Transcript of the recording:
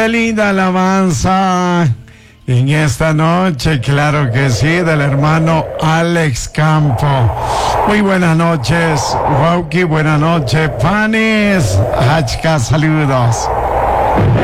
Qué linda alabanza en esta noche, claro que sí, del hermano Alex Campo. Muy buenas noches, Wauki, buenas noches, Panis, Hachka, saludos.